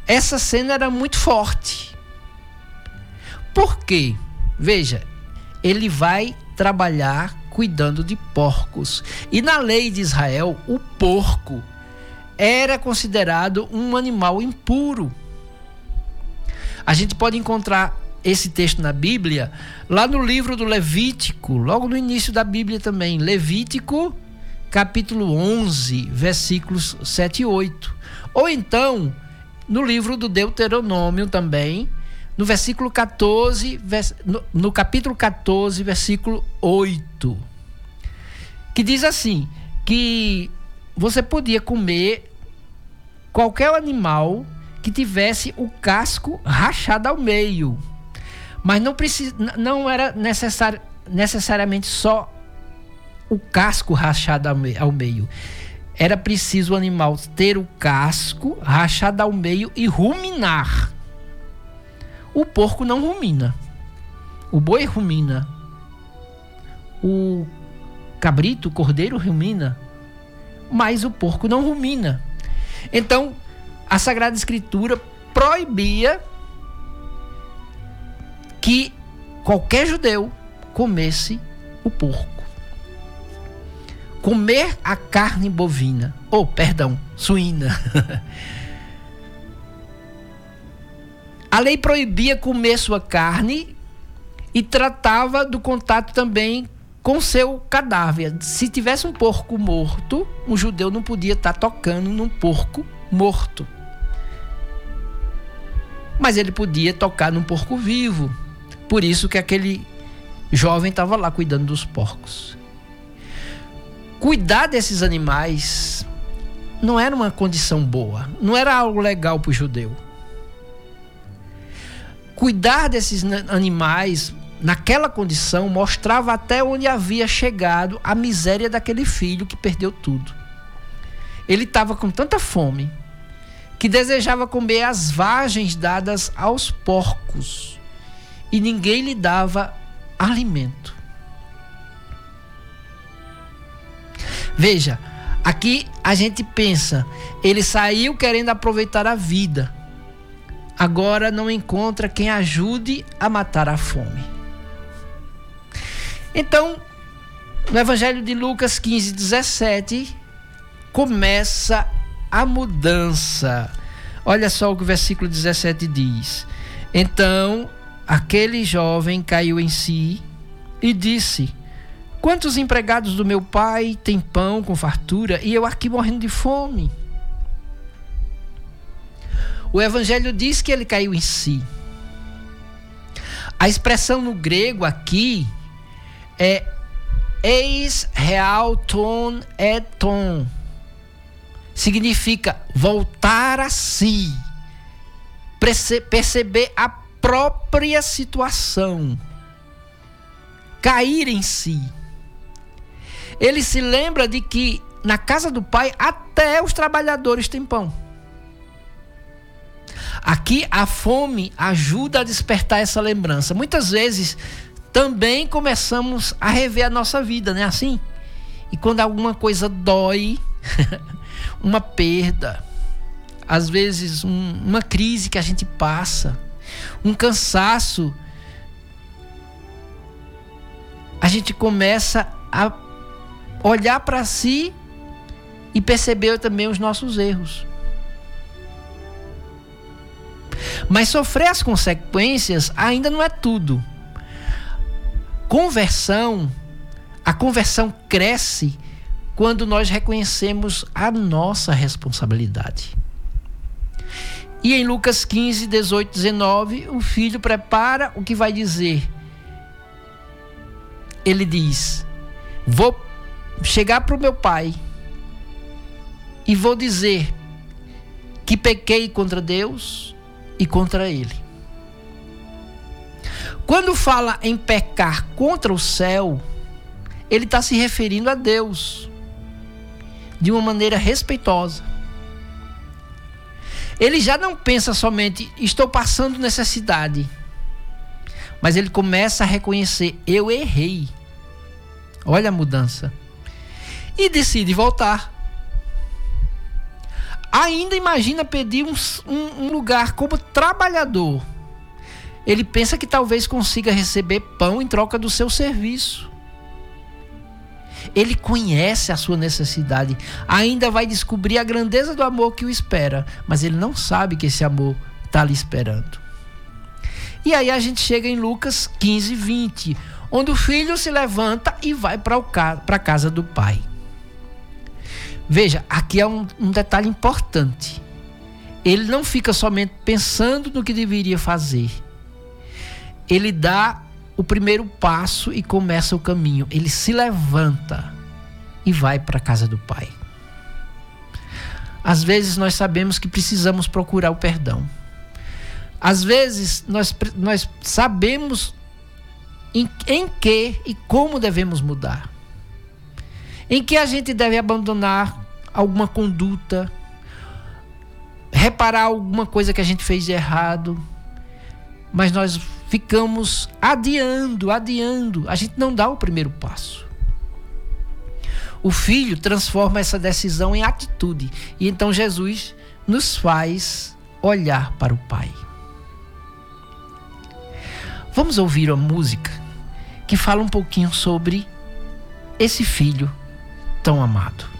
essa cena era muito forte. Por quê? Veja, ele vai trabalhar cuidando de porcos. E na lei de Israel, o porco era considerado um animal impuro. A gente pode encontrar esse texto na Bíblia, lá no livro do Levítico, logo no início da Bíblia também. Levítico, capítulo 11, versículos 7 e 8. Ou então, no livro do Deuteronômio também, no versículo 14, no capítulo 14, versículo 8, que diz assim, que você podia comer qualquer animal que tivesse o casco rachado ao meio, mas não era necessariamente só o casco rachado ao meio. Era preciso o animal ter o casco rachado ao meio e ruminar. O porco não rumina. O boi rumina. O cabrito, o cordeiro rumina. Mas o porco não rumina. Então, a Sagrada Escritura proibia que qualquer judeu comesse o porco. Comer a carne bovina, suína. A lei proibia comer sua carne e tratava do contato também com seu cadáver. Se tivesse um porco morto, um judeu não podia estar tocando num porco morto. Mas ele podia tocar num porco vivo. Por isso que aquele jovem estava lá cuidando dos porcos. Cuidar desses animais não era uma condição boa, não era algo legal para o judeu. Cuidar desses animais naquela condição mostrava até onde havia chegado a miséria daquele filho que perdeu tudo. Ele estava com tanta fome que desejava comer as vagens dadas aos porcos e ninguém lhe dava alimento. Veja, aqui a gente pensa, ele saiu querendo aproveitar a vida. Agora não encontra quem ajude a matar a fome. Então, no Evangelho de Lucas 15, 17, começa a mudança. Olha só o que o versículo 17 diz. Então, aquele jovem caiu em si e disse: quantos empregados do meu pai têm pão com fartura e eu aqui morrendo de fome? O Evangelho diz que ele caiu em si. A expressão no grego aqui é eis real ton eton. Significa voltar a si, perceber a própria situação, cair em si. Ele se lembra de que na casa do pai até os trabalhadores têm pão. Aqui a fome ajuda a despertar essa lembrança. Muitas vezes também começamos a rever a nossa vida, não é assim? E quando alguma coisa dói, uma perda, às vezes uma crise que a gente passa, um cansaço, a gente começa a olhar para si e perceber também os nossos erros. Mas sofrer as consequências ainda não é tudo. A conversão cresce quando nós reconhecemos a nossa responsabilidade. E em Lucas 15, 18, 19, o filho prepara o que vai dizer. Ele diz: vou chegar para o meu pai e vou dizer que pequei contra Deus e contra ele. Quando fala em pecar contra o céu, ele está se referindo a Deus de uma maneira respeitosa. Ele já não pensa somente, estou passando necessidade, mas ele começa a reconhecer, eu errei. Olha a mudança. E decide voltar. Ainda imagina pedir um lugar como trabalhador. Ele pensa que talvez consiga receber pão em troca do seu serviço. Ele conhece a sua necessidade, ainda vai descobrir a grandeza do amor que o espera, mas ele não sabe que esse amor está ali esperando. E aí a gente chega em Lucas 15, 20, onde o filho se levanta e vai para a casa do pai. Veja, aqui é um detalhe importante. Ele não fica somente pensando no que deveria fazer. Ele dá o primeiro passo e começa o caminho. Ele se levanta e vai para a casa do pai. Às vezes nós sabemos que precisamos procurar o perdão. Às vezes nós sabemos em que e como devemos mudar. Em que a gente deve abandonar alguma conduta, reparar alguma coisa que a gente fez de errado, mas nós ficamos adiando, a gente não dá o primeiro passo. O filho transforma essa decisão em atitude, e então Jesus nos faz olhar para o Pai. Vamos ouvir uma música que fala um pouquinho sobre esse filho tão amado.